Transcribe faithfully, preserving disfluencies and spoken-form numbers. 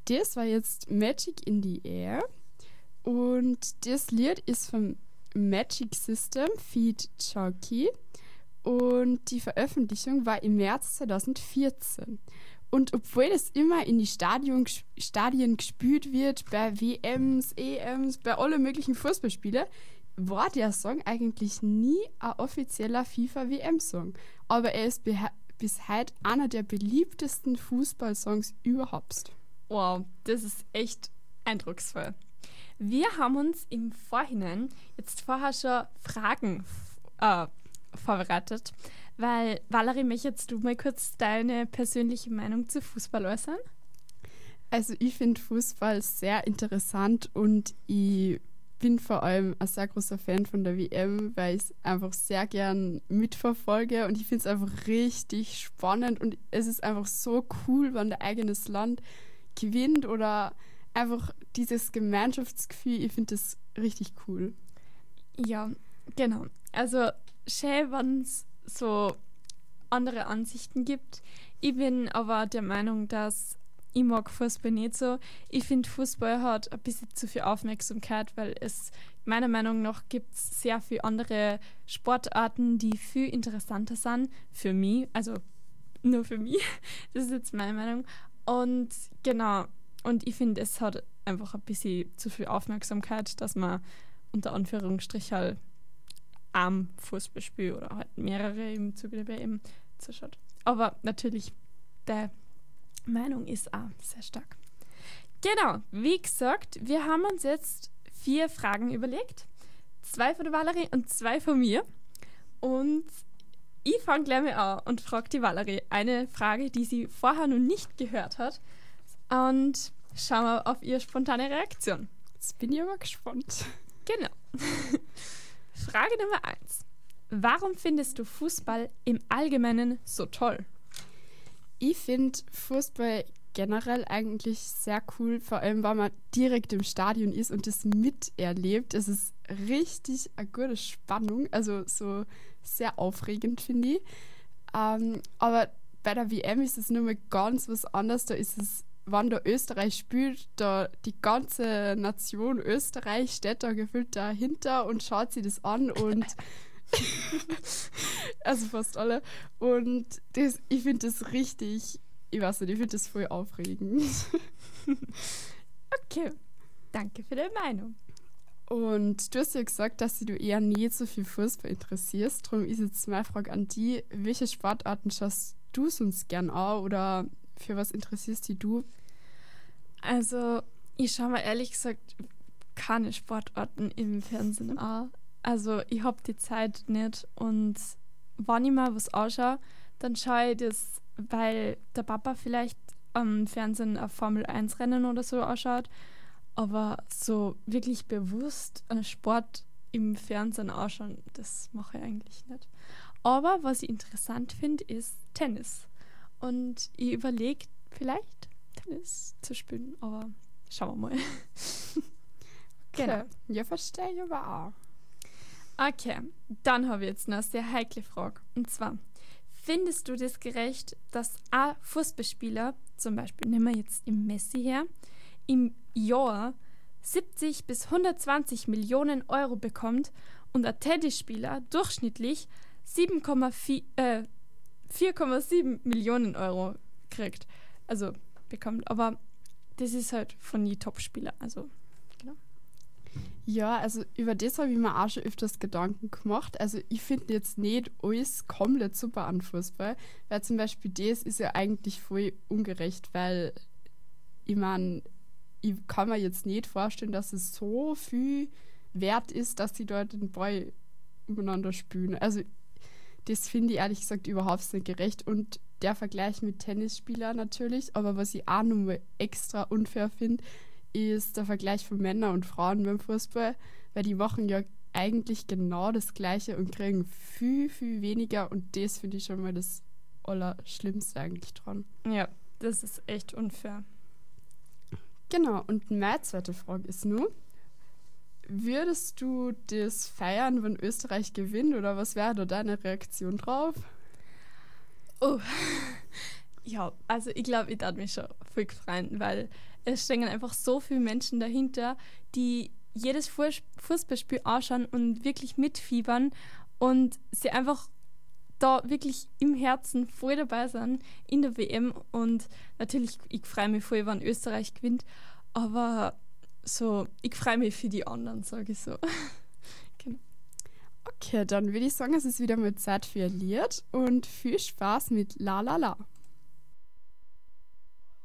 das war jetzt Magic in the Air. Und das Lied ist vom Magic System Feat. Chalky. Und die Veröffentlichung war im März zweitausendvierzehn. Und obwohl das immer in die Stadion, Stadien gespielt wird, bei W Ms, E Ms, bei allen möglichen Fußballspielen, war der Song eigentlich nie ein offizieller FIFA-W M-Song. Aber er ist beha- bis heute einer der beliebtesten Fußballsongs überhaupt. Wow, das ist echt eindrucksvoll. Wir haben uns im Vorhinein jetzt vorher schon Fragen äh, vorbereitet, weil, Valerie, möchtest du mal kurz deine persönliche Meinung zu Fußball äußern? Also ich finde Fußball sehr interessant und ich bin vor allem ein sehr großer Fan von der W M, weil ich es einfach sehr gern mitverfolge und ich finde es einfach richtig spannend und es ist einfach so cool, wenn dein eigenes Land gewinnt oder einfach dieses Gemeinschaftsgefühl, ich finde das richtig cool. Ja, genau. Also schön, wenn es so andere Ansichten gibt. Ich bin aber der Meinung, dass ich mag Fußball nicht so. Ich finde, Fußball hat ein bisschen zu viel Aufmerksamkeit, weil es meiner Meinung nach gibt es sehr viele andere Sportarten, die viel interessanter sind für mich. Also nur für mich. Das ist jetzt meine Meinung. Und genau, und ich finde, es hat einfach ein bisschen zu viel Aufmerksamkeit, dass man unter Anführungsstrich halt am Fußballspiel oder halt mehrere im Zuge der W M zuschaut. Aber natürlich, der Meinung ist auch sehr stark. Genau, wie gesagt, wir haben uns jetzt vier Fragen überlegt. Zwei von der Valerie und zwei von mir. Und ich fange gleich mal an und frage die Valerie eine Frage, die sie vorher noch nicht gehört hat. Und schauen wir auf ihre spontane Reaktion. Jetzt bin ich aber gespannt. Genau. Frage Nummer eins. Warum findest du Fußball im Allgemeinen so toll? Ich finde Fußball generell eigentlich sehr cool, vor allem weil man direkt im Stadion ist und das miterlebt. Es ist richtig eine gute Spannung, also so sehr aufregend, finde ich. Ähm, aber bei der W M ist es nur mal ganz was anderes. Da ist es, wenn da Österreich spielt, da die ganze Nation Österreich steht da gefühlt dahinter und schaut sich das an und also fast alle. Und das, ich finde das richtig, ich weiß nicht, ich finde das voll aufregend. Okay, danke für deine Meinung. Und du hast ja gesagt, dass du eher nicht so viel Fußball interessierst. Darum ist jetzt meine Frage an die, welche Sportarten schaust du sonst gern an oder für was interessierst dich du? Also, ich schaue mir ehrlich gesagt keine Sportarten im Fernsehen an. Also, ich habe die Zeit nicht und wenn ich mal was anschaue, dann schaue ich das, weil der Papa vielleicht am Fernsehen ein Formel eins Rennen oder so anschaut. Aber so wirklich bewusst einen Sport im Fernsehen anschauen, das mache ich eigentlich nicht. Aber was ich interessant finde, ist Tennis. Und ich überlege vielleicht Tennis zu spielen, aber schauen wir mal. Genau. Ja, verstehe ich aber auch. Okay, dann habe ich jetzt noch eine sehr heikle Frage. Und zwar, findest du das gerecht, dass ein Fußballspieler, zum Beispiel nehmen wir jetzt im Messi her, im Jahr siebzig bis hundertzwanzig Millionen Euro bekommt und ein Tennisspieler durchschnittlich vier Komma sieben Millionen Euro kriegt? Also bekommt, aber das ist halt von den Top-Spielern, also genau. Ja, also über das habe ich mir auch schon öfters Gedanken gemacht. Also ich finde jetzt nicht alles komplett super an Fußball, weil zum Beispiel das ist ja eigentlich voll ungerecht, weil ich meine, ich kann mir jetzt nicht vorstellen, dass es so viel wert ist, dass sie dort den Ball umeinander spielen. Also das finde ich ehrlich gesagt überhaupt nicht gerecht. Und der Vergleich mit Tennisspielern natürlich, aber was ich auch nochmal extra unfair finde, ist der Vergleich von Männern und Frauen beim Fußball, weil die machen ja eigentlich genau das Gleiche und kriegen viel, viel weniger und das finde ich schon mal das Allerschlimmste eigentlich dran. Ja, das ist echt unfair. Genau, und meine zweite Frage ist nur, würdest du das feiern, wenn Österreich gewinnt oder was wäre da deine Reaktion drauf? Oh, Ja, also ich glaube, ich darf mich schon voll freuen, weil es stehen einfach so viele Menschen dahinter, die jedes Fuß- Fußballspiel anschauen und wirklich mitfiebern und sie einfach da wirklich im Herzen voll dabei sind in der W M. Und natürlich, ich freue mich voll, wenn Österreich gewinnt, aber so, ich freue mich für die anderen, sage ich so. Genau. Okay, dann würde ich sagen, es ist wieder mal Zeit für ein Lied und viel Spaß mit La La La.